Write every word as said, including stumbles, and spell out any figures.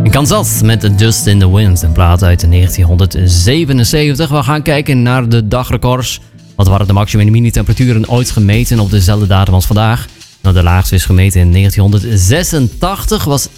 Kansas met Dust in the Wind, een plaat uit negentienhonderdzevenenzeventig. We gaan kijken naar de dagrecords. Wat waren de maximum en mini-temperaturen ooit gemeten op dezelfde datum als vandaag? Nou, de laagste is gemeten in negentienhonderdzesentachtig, was